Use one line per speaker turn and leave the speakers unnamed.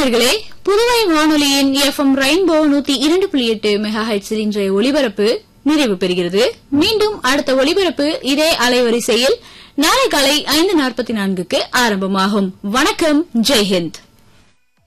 நேயர்களே, புதுவை வானொலியின் FM rainbow 102.8 மெகாஹெர்ட்ஸில் இன்றைய ஒலிபரப்பு நிறைவு பெறுகிறது. மீண்டும் அடுத்த ஒலிபரப்பு இதே அலைவரிசையில் நாளை காலை 5:44க்கு ஆரம்பமாகும். வணக்கம், ஜெய்ஹிந்த்.